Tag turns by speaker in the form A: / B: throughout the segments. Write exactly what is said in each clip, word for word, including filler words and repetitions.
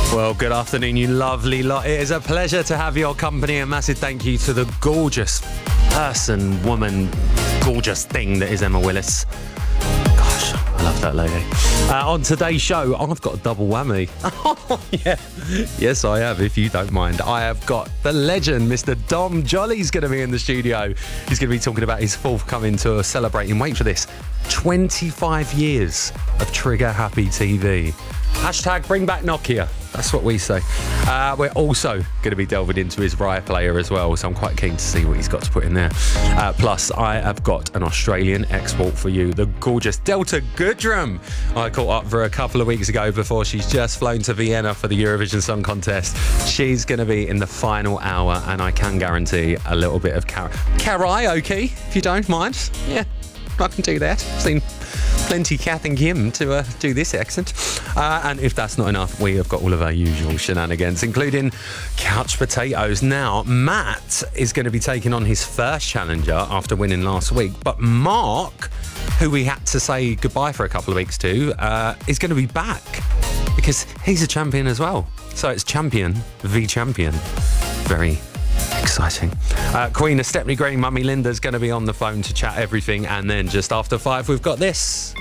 A: Well, good afternoon, you lovely lot. It is a pleasure to have your company. A massive thank you to the gorgeous person, woman, gorgeous thing that is Emma Willis. Gosh, I love that lady. Uh, on today's show, I've got a double whammy. Oh, yeah. Yes, I have, if you don't mind. I have got the legend, Mister Dom Jolly's going to be in the studio. He's going to be talking about his forthcoming tour, celebrating, wait for this, twenty-five years of Trigger Happy T V. Hashtag bring back Nokia. That's what we say. Uh, we're also going to be delving into his Raya player as well, so I'm quite keen to see what he's got to put in there. Uh, plus, I have got an Australian export for you, the gorgeous Delta Goodrum. I caught up for a couple of weeks ago before she's just flown to Vienna for the Eurovision Song Contest. She's going to be in the final hour, and I can guarantee a little bit of kara- karaoke, if you don't mind. Yeah, I can do that. I've seen plenty Kath and Kim to uh, do this accent. Uh, and if that's not enough, we have got all of our usual shenanigans, including couch potatoes. Now, Matt is going to be taking on his first challenger after winning last week. But Mark, who we had to say goodbye for a couple of weeks to, uh, is going to be back because he's a champion as well. So it's champion v champion. Very exciting. Uh, Queen of Stepney Green, Mummy Linda's going to be on the phone to chat everything. And then just after five, we've got this.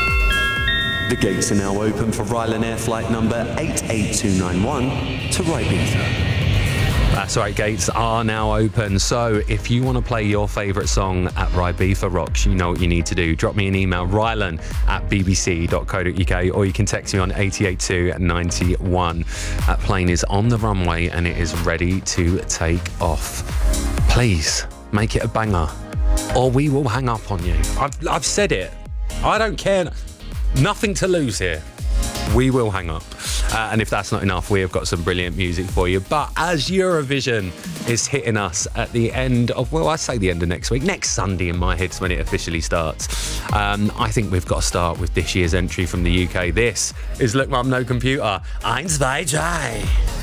A: The gates are now open for Rylan Air flight number eight eight two nine one to Ibiza. That's right, gates are now open. So if you want to play your favourite song at Ibiza Rocks, you know what you need to do. Drop me an email, rylan at b b c dot co dot u k, or you can text me on eight eight two nine one. That plane is on the runway and it is ready to take off. Please make it a banger, or we will hang up on you. I've, I've said it. I don't care. Nothing to lose here. We will hang up. Uh, and if that's not enough, we have got some brilliant music for you. But as Eurovision is hitting us at the end of, well, I say the end of next week, next Sunday in my head's when it officially starts. Um, I think we've got to start with this year's entry from the U K. This is Look Mum No Computer. Eins, zwei, drei.